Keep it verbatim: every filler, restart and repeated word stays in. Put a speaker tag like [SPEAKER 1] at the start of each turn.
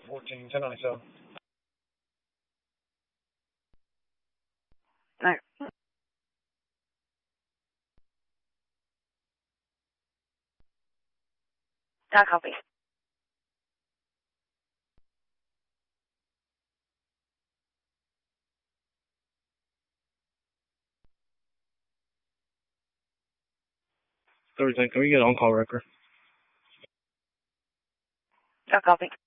[SPEAKER 1] fourteen, ten ninety-seven.
[SPEAKER 2] Alright. Got copy.
[SPEAKER 1] Everything. Can we get on call record?
[SPEAKER 2] Got copy.